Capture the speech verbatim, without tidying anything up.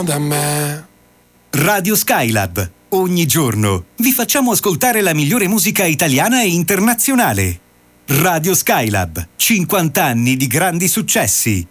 da me. Radio Skylab. Ogni giorno vi facciamo ascoltare la migliore musica italiana e internazionale. Radio Skylab. cinquanta anni di grandi successi.